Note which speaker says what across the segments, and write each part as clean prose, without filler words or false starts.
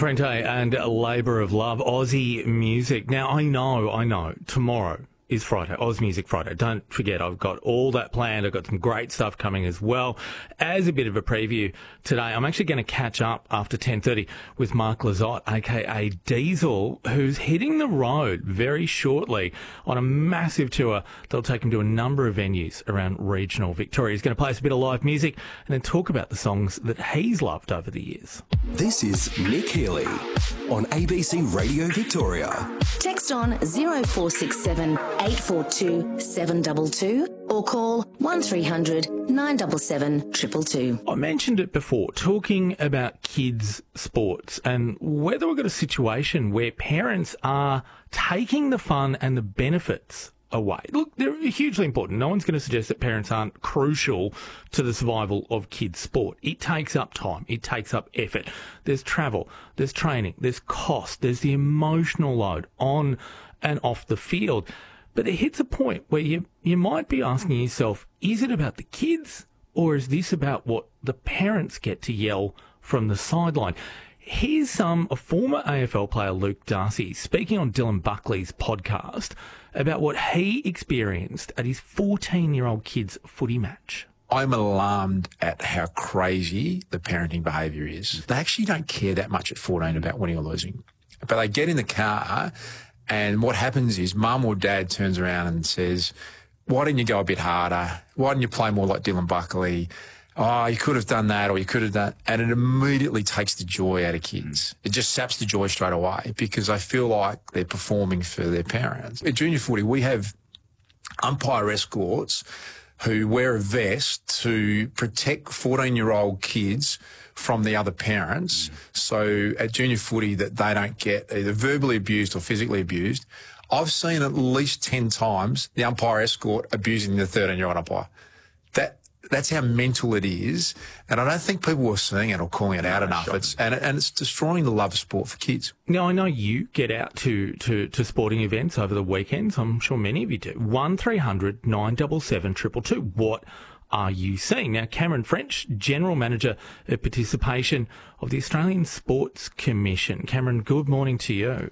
Speaker 1: Frente and Labour of Love, Aussie music. Now, I know, tomorrow is Friday, Oz Music Friday. Don't forget, I've got all that planned. I've got some great stuff coming as well. As a bit of a preview today, I'm actually going to catch up after 10:30 with Mark Lizotte, aka Diesel, who's hitting the road very shortly on a massive tour that'll take him to a number of venues around regional Victoria. He's going to play us a bit of live music and then talk about the songs that he's loved over the years.
Speaker 2: This is Nick Healy on ABC Radio Victoria.
Speaker 3: Text on 0467 842 722 or call 1300 977 222.
Speaker 1: I mentioned it before, talking about kids' sports and whether we've got a situation where parents are taking the fun and the benefits away. Look, they're hugely important. No one's going to suggest that parents aren't crucial to the survival of kids' sport. It takes up time. It takes up effort. There's travel. There's training. There's cost. There's the emotional load on and off the field. But it hits a point where you might be asking yourself, is it about the kids or is this about what the parents get to yell from the sideline? Here's a former AFL player, Luke Darcy, speaking on Dylan Buckley's podcast about what he experienced at his 14-year-old kid's footy match.
Speaker 4: I'm alarmed at how crazy the parenting behaviour is. They actually don't care that much at 14 about winning or losing. But they get in the car and what happens is mum or dad turns around and says, why didn't you go a bit harder? Why didn't you play more like Dylan Buckley? Oh, you could have done that or you could have done... And it immediately takes the joy out of kids. It just saps the joy straight away because they feel like they're performing for their parents. At junior footy, we have umpire escorts who wear a vest to protect 14-year-old kids from the other parents. So at junior footy that they don't get either verbally abused or physically abused. I've seen at least 10 times the umpire escort abusing the 13-year-old umpire. That's how mental it is, and I don't think people are seeing it or calling it out enough. It's destroying the love of sport for kids.
Speaker 1: Now, I know you get out to sporting events over the weekends. I'm sure many of you do. 1300 977 222. What are you seeing? Now, Cameron French, General Manager of Participation of the Australian Sports Commission. Cameron, good morning to you.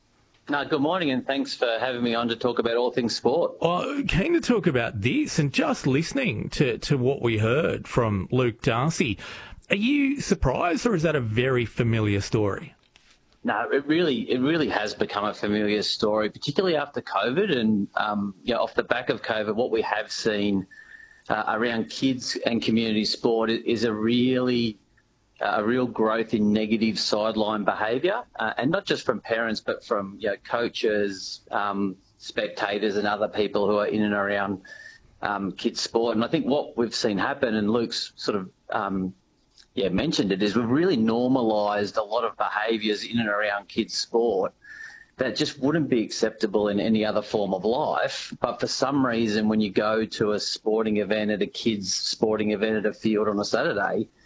Speaker 5: No, good morning, and thanks for having me on to talk about all things sport.
Speaker 1: Oh, keen to talk about this, and just listening to what we heard from Luke Darcy. Are you surprised, or is that a very familiar story?
Speaker 5: No, it really has become a familiar story, particularly after COVID, and off the back of COVID, what we have seen around kids and community sport is a real growth in negative sideline behaviour, and not just from parents, but from coaches, spectators, and other people who are in and around kids' sport. And I think what we've seen happen, and Luke's sort of mentioned it, is we've really normalised a lot of behaviours in and around kids' sport that just wouldn't be acceptable in any other form of life. But for some reason, when you go to a sporting event, at a kids' sporting event at a field on a Saturday,